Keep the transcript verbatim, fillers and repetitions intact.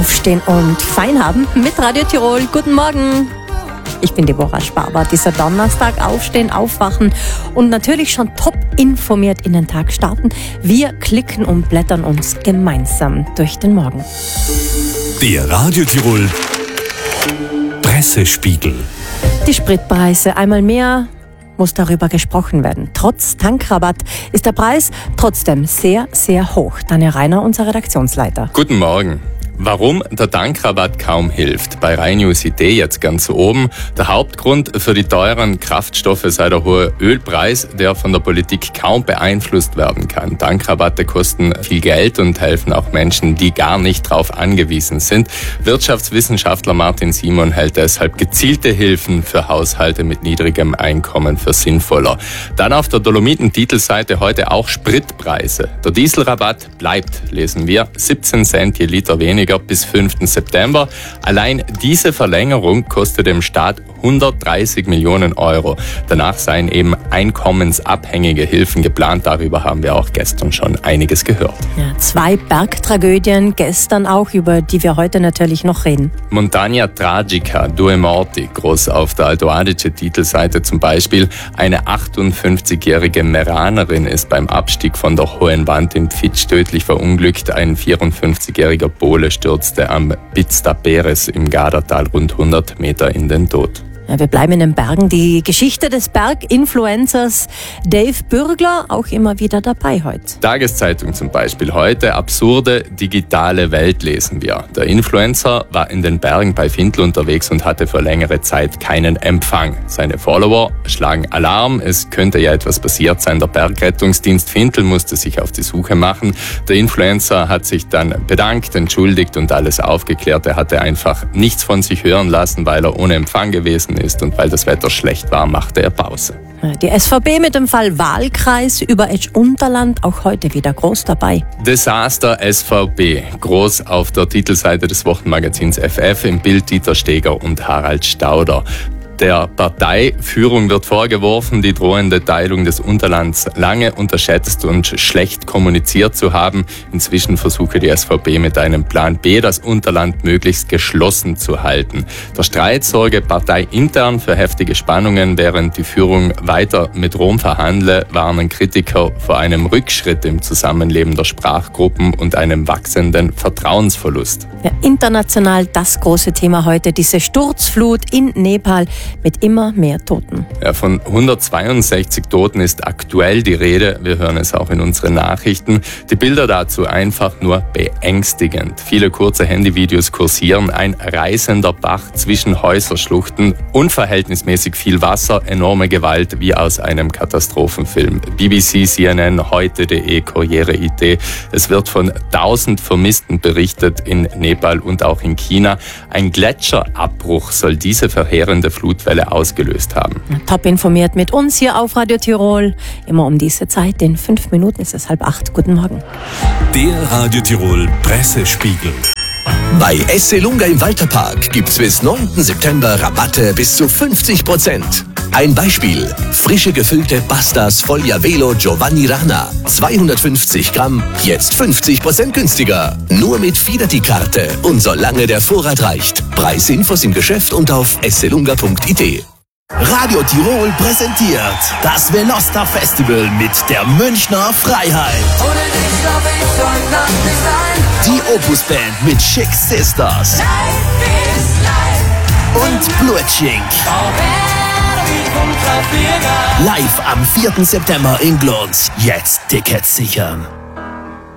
aufstehen und fein haben mit Radio Tirol. Guten Morgen. Ich bin Deborah Sparber. Dieser Donnerstag aufstehen, aufwachen und natürlich schon top informiert in den Tag starten. Wir klicken und blättern uns gemeinsam durch den Morgen. Der Radio Tirol Pressespiegel. Die Spritpreise einmal mehr. Muss darüber gesprochen werden. Trotz Tankrabatt ist der Preis trotzdem sehr, sehr hoch. Daniel Reiner, unser Redaktionsleiter. Guten Morgen. Warum der Tankrabatt kaum hilft. Bei Rhein News Idee jetzt ganz oben. Der Hauptgrund für die teuren Kraftstoffe sei der hohe Ölpreis, der von der Politik kaum beeinflusst werden kann. Tankrabatte kosten viel Geld und helfen auch Menschen, die gar nicht darauf angewiesen sind. Wirtschaftswissenschaftler Martin Simon hält deshalb gezielte Hilfen für Haushalte mit niedrigem Einkommen für sinnvoller. Dann auf der Dolomiten-Titelseite heute auch Spritpreise. Der Dieselrabatt bleibt, lesen wir, siebzehn Cent je Liter weniger bis fünften September. Allein diese Verlängerung kostet dem Staat hundertdreißig Millionen Euro. Danach seien eben einkommensabhängige Hilfen geplant. Darüber haben wir auch gestern schon einiges gehört. Ja, zwei Bergtragödien gestern auch, über die wir heute natürlich noch reden. Montagna Tragica, Due Morti, groß auf der Alto Adige-Titelseite zum Beispiel. Eine achtundfünfzigjährige Meranerin ist beim Abstieg von der Hohen Wand in Pfitsch tödlich verunglückt. Ein vierundfünfzigjähriger Pole stürzte am Piz da Peres im Gardatal rund hundert Meter in den Tod. Ja, wir bleiben in den Bergen. Die Geschichte des Berginfluencers Dave Bürgler auch immer wieder dabei heute. Tageszeitung zum Beispiel heute. Absurde digitale Welt lesen wir. Der Influencer war in den Bergen bei Findl unterwegs und hatte für längere Zeit keinen Empfang. Seine Follower schlagen Alarm. Es könnte ja etwas passiert sein. Der Bergrettungsdienst Findl musste sich auf die Suche machen. Der Influencer hat sich dann bedankt, entschuldigt und alles aufgeklärt. Er hatte einfach nichts von sich hören lassen, weil er ohne Empfang gewesen ist und weil das Wetter schlecht war, machte er Pause. Die S V B mit dem Fall Wahlkreis über Etsch-Unterland auch heute wieder groß dabei. Desaster S V B, groß auf der Titelseite des Wochenmagazins F F, im Bild Dieter Steger und Harald Stauder. Der Parteiführung wird vorgeworfen, die drohende Teilung des Unterlands lange unterschätzt und schlecht kommuniziert zu haben. Inzwischen versuche die S V B mit einem Plan B, das Unterland möglichst geschlossen zu halten. Der Streit sorge parteiintern für heftige Spannungen, während die Führung weiter mit Rom verhandle, warnen Kritiker vor einem Rückschritt im Zusammenleben der Sprachgruppen und einem wachsenden Vertrauensverlust. Ja, international das große Thema heute, diese Sturzflut in Nepal mit immer mehr Toten. Ja, von hundertzweiundsechzig Toten ist aktuell die Rede. Wir hören es auch in unseren Nachrichten. Die Bilder dazu einfach nur beängstigend. Viele kurze Handyvideos kursieren. Ein reißender Bach zwischen Häuserschluchten, unverhältnismäßig viel Wasser, enorme Gewalt wie aus einem Katastrophenfilm. B B C, C N N, heute.de, Corriere.it. Es wird von tausend Vermissten berichtet in Nepal und auch in China. Ein Gletscherabbruch soll diese verheerende Flutwelle ausgelöst haben. Top informiert mit uns hier auf Radio Tirol. Immer um diese Zeit, in fünf Minuten ist es halb acht. Guten Morgen. Der Radio Tirol Pressespiegel. Bei Esselunga im Walterpark gibt's bis neunten September Rabatte bis zu fünfzig Prozent. Ein Beispiel: frische gefüllte Pastas Foglia Velo Giovanni Rana, zweihundertfünfzig Gramm, jetzt fünfzig Prozent günstiger. Nur mit Fidati-Karte und solange der Vorrat reicht. Preisinfos im Geschäft und auf esselunga punkt it. Radio Tirol präsentiert das Veloster Festival mit der Münchner Freiheit. Ohne dich glaub ich heute Nacht nicht sein. Die Opus Band mit Chick Sisters Life is life. und Blutschink. Live am vierten September in Glunz. Jetzt Tickets sichern.